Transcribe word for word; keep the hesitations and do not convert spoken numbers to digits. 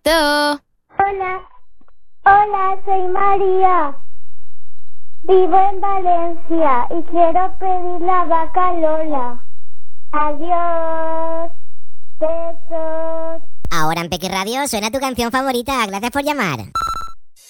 Besito. Hola, hola, soy María. Vivo en Valencia y quiero pedir la vaca Lola. Adiós. Besos. Ahora en Peque Radio suena tu canción favorita. Gracias por llamar.